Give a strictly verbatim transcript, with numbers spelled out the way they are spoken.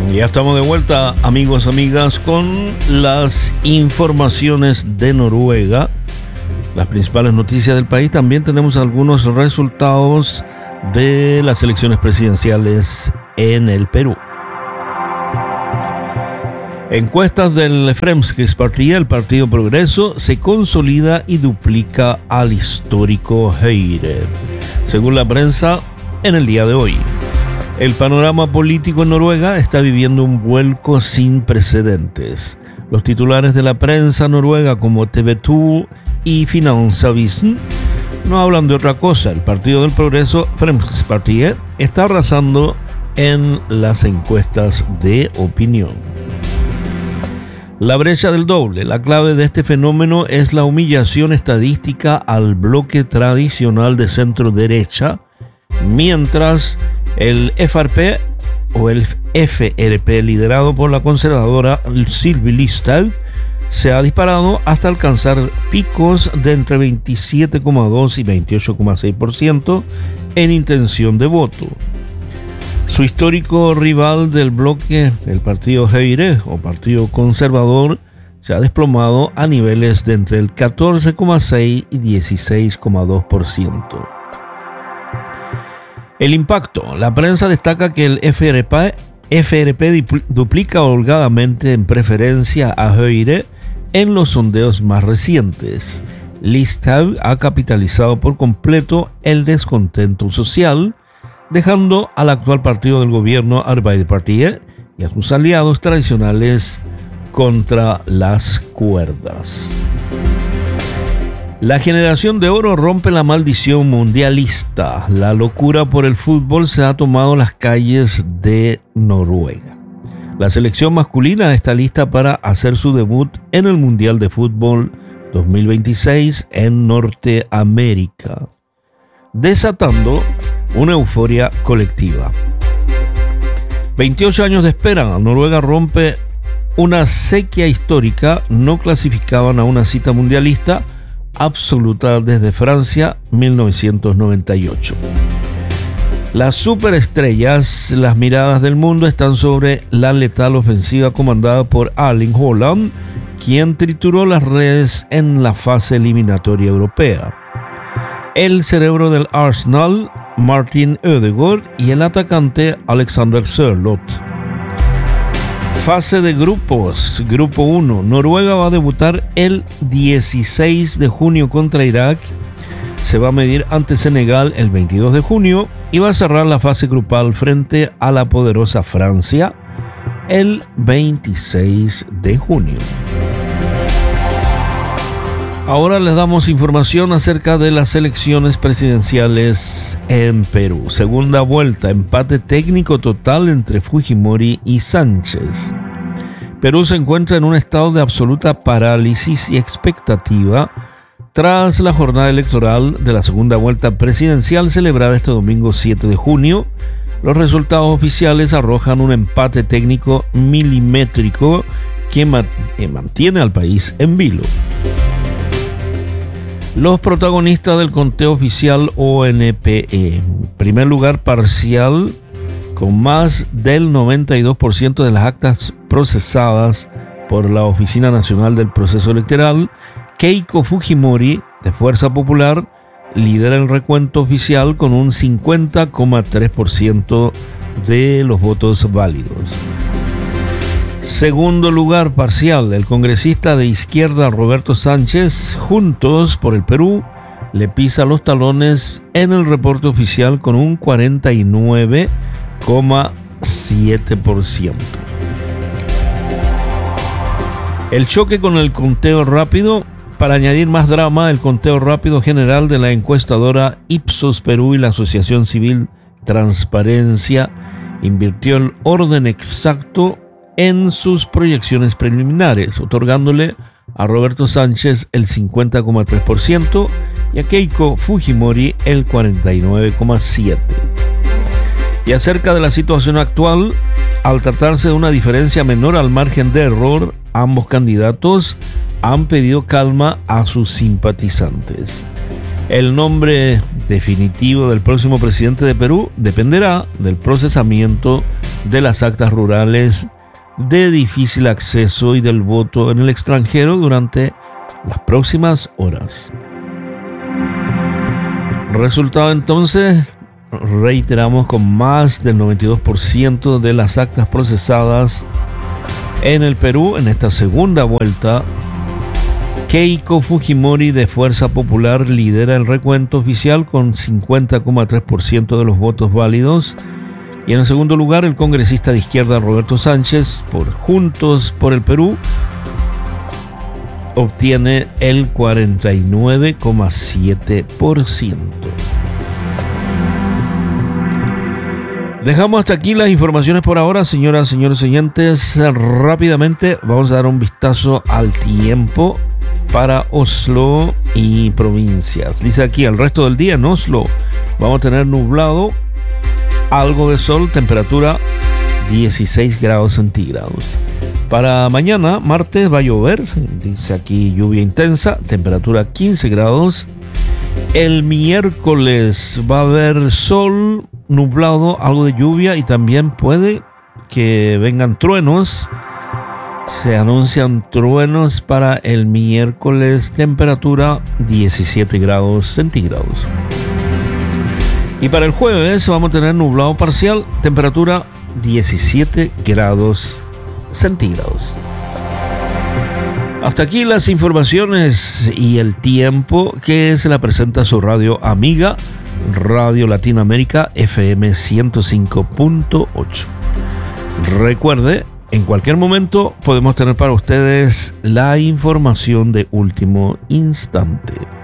Ya estamos de vuelta, amigos, amigas, con las informaciones de Noruega, las principales noticias del país. También tenemos algunos resultados de las elecciones presidenciales en el Perú. Encuestas del Fremskrittspartiet, el Partido Progreso, se consolida y duplica al histórico Høyre, según la prensa en el día de hoy. El panorama político en Noruega está viviendo un vuelco sin precedentes. Los titulares de la prensa noruega como T V dos y Finansavisen no hablan de otra cosa. El Partido del Progreso, Fremskrittspartiet, está arrasando en las encuestas de opinión. La brecha del doble. La clave de este fenómeno es la humillación estadística al bloque tradicional de centro derecha, mientras el F R P o el F R P, liderado por la conservadora Sylvi Listhaug, se ha disparado hasta alcanzar picos de entre veintisiete coma dos y veintiocho coma seis por ciento en intención de voto. Su histórico rival del bloque, el partido Høyre o Partido Conservador, se ha desplomado a niveles de entre el catorce coma seis y dieciséis coma dos por ciento. El impacto. La prensa destaca que el F R P, F R P duplica holgadamente en preferencia a Høyre en los sondeos más recientes. Listhaug ha capitalizado por completo el descontento social, dejando al actual partido del gobierno Arbeiderpartiet y a sus aliados tradicionales contra las cuerdas. La generación de oro rompe la maldición mundialista. La locura por el fútbol se ha tomado las calles de Noruega. La selección masculina está lista para hacer su debut en el Mundial de Fútbol dos mil veintiséis en Norteamérica, desatando una euforia colectiva. veintiocho años de espera. Noruega rompe una sequía histórica. No clasificaban a una cita mundialista absoluta desde Francia mil novecientos noventa y ocho. Las superestrellas, las miradas del mundo están sobre la letal ofensiva comandada por Erling Haaland, quien trituró las redes en la fase eliminatoria europea. El cerebro del Arsenal, Martin Ødegaard, y el atacante Alexander Sørloth. Fase de grupos, grupo uno. Noruega va a debutar el dieciséis de junio contra Irak. Se va a medir ante Senegal el veintidós de junio y va a cerrar la fase grupal frente a la poderosa Francia el veintiséis de junio. Ahora les damos información acerca de las elecciones presidenciales en Perú. Segunda vuelta, empate técnico total entre Fujimori y Sánchez. Perú se encuentra en un estado de absoluta parálisis y expectativa tras la jornada electoral de la segunda vuelta presidencial celebrada este domingo siete de junio. Los resultados oficiales arrojan un empate técnico milimétrico que mantiene al país en vilo. Los protagonistas del conteo oficial O N P E. Primer lugar parcial, con más del noventa y dos por ciento de las actas procesadas por la Oficina Nacional del Proceso Electoral. Keiko Fujimori, de Fuerza Popular, lidera el recuento oficial con un cincuenta coma tres por ciento de los votos válidos. Segundo lugar parcial, el congresista de izquierda Roberto Sánchez, Juntos por el Perú, le pisa los talones en el reporte oficial con un cuarenta y nueve coma siete por ciento. El choque con el conteo rápido. Para añadir más drama, el conteo rápido general de la encuestadora Ipsos Perú y la Asociación Civil Transparencia invirtió el orden exacto en sus proyecciones preliminares, otorgándole a Roberto Sánchez el cincuenta coma tres por ciento y a Keiko Fujimori el cuarenta y nueve coma siete por ciento. Y acerca de la situación actual, al tratarse de una diferencia menor al margen de error, ambos candidatos han pedido calma a sus simpatizantes. El nombre definitivo del próximo presidente de Perú dependerá del procesamiento de las actas rurales de difícil acceso y del voto en el extranjero durante las próximas horas. Resultado entonces, reiteramos, con más del noventa y dos por ciento de las actas procesadas en el Perú en esta segunda vuelta, Keiko Fujimori de Fuerza Popular lidera el recuento oficial con cincuenta coma tres por ciento de los votos válidos. Y en el segundo lugar, el congresista de izquierda Roberto Sánchez por Juntos por el Perú obtiene el cuarenta y nueve coma siete por ciento. Dejamos hasta aquí las informaciones por ahora, señoras y señores oyentes. Rápidamente vamos a dar un vistazo al tiempo para Oslo y provincias. Dice aquí, el resto del día en Oslo vamos a tener nublado, algo de sol, temperatura dieciséis grados centígrados. Para mañana, martes, va a llover, dice aquí lluvia intensa, temperatura quince grados. El miércoles va a haber sol, nublado, algo de lluvia y también puede que vengan truenos. Se anuncian truenos para el miércoles, temperatura diecisiete grados centígrados. Y para el jueves vamos a tener nublado parcial, temperatura diecisiete grados centígrados. Hasta aquí las informaciones y el tiempo que se la presenta su radio amiga, Radio Latinoamérica F M ciento cinco punto ocho. Recuerde, en cualquier momento podemos tener para ustedes la información de último instante.